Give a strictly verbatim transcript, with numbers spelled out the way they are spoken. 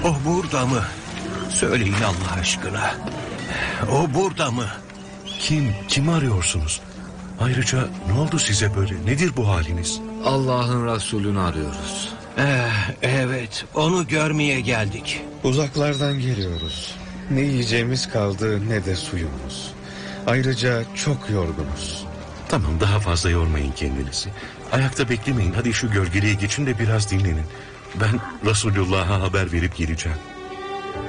O burada mı? Söyleyin Allah aşkına. O burada mı? Kim? Kimi arıyorsunuz? Ayrıca ne oldu size böyle? Nedir bu haliniz? Allah'ın Resulünü arıyoruz. Eh, evet, onu görmeye geldik. Uzaklardan geliyoruz. Ne yiyeceğimiz kaldı ne de suyumuz. Ayrıca çok yorgunuz. Tamam, daha fazla yormayın kendinizi. Ayakta beklemeyin. Hadi şu gölgeliğe geçin de biraz dinlenin. Ben Resulullah'a haber verip geleceğim.